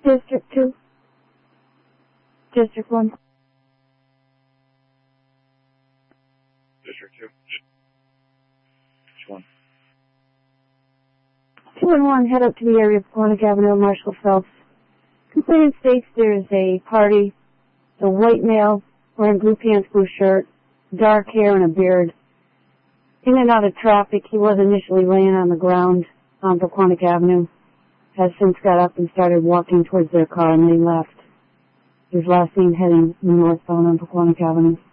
District 2. District 1. District 2. Which one? 2-1, head up to the area of Quantic Avenue, Marshall Phelps. Complainant states there is a party, a white male wearing blue pants, blue shirt, dark hair and a beard. In and out of traffic, he was initially laying on the ground on Quantic Avenue, has since got up and started walking towards their car and they left. He was last seen heading northbound on Quantic Avenue.